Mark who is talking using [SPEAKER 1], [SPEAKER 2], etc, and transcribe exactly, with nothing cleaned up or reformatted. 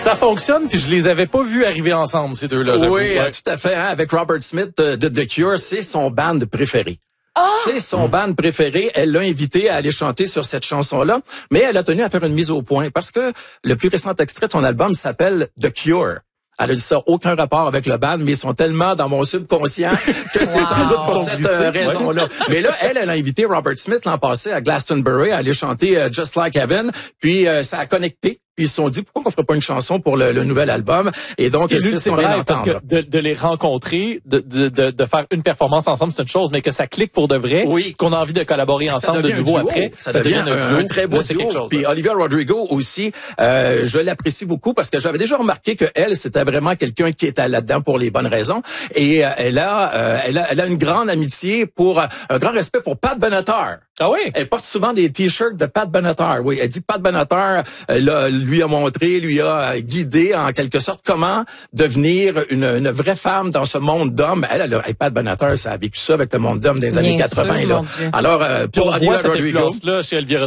[SPEAKER 1] Ça fonctionne, puis je les avais pas vus arriver ensemble, ces deux-là.
[SPEAKER 2] Oui,
[SPEAKER 1] ouais.
[SPEAKER 2] tout à fait. Hein, avec Robert Smith de, de The Cure, c'est son band préféré. Ah! C'est son band préféré. Elle l'a invité à aller chanter sur cette chanson-là, mais elle a tenu à faire une mise au point parce que le plus récent extrait de son album s'appelle The Cure. Elle a dit ça, aucun rapport avec le band, mais ils sont tellement dans mon subconscient que c'est wow. sans doute pour cette euh, raison-là. Ouais. Mais là, elle, elle a invité Robert Smith l'an passé à Glastonbury à aller chanter euh, Just Like Heaven, puis euh, ça a connecté. Puis ils se sont dit, pourquoi on ferait pas une chanson pour le, le nouvel album? Et donc, c'est ce qu'on vient
[SPEAKER 1] parce que de, de les rencontrer, de, de, de, de faire une performance ensemble, c'est une chose, mais que ça clique pour de vrai, oui. qu'on a envie de collaborer ensemble de nouveau après,
[SPEAKER 2] ça, ça devient, devient un, un, un très beau duo. Chose, puis Olivia Rodrigo aussi, euh, je l'apprécie beaucoup parce que j'avais déjà remarqué que elle, c'était vraiment quelqu'un qui était là-dedans pour les bonnes raisons. Et euh, elle a, euh, elle a, elle a une grande amitié pour, euh, un grand respect pour Pat Benatar.
[SPEAKER 1] Ah oui?
[SPEAKER 2] Elle porte souvent des t-shirts de Pat Benatar. Oui, elle dit que Pat Benatar euh, là, lui a montré, lui a guidé en quelque sorte comment devenir une, une vraie femme dans ce monde d'hommes. Elle, elle, elle Pat Benatar, ça a vécu ça avec le monde d'hommes des Bien années quatre-vingts. Sûr, là. Alors, euh, pour
[SPEAKER 1] Olivia Rodrigo, là chez Olivia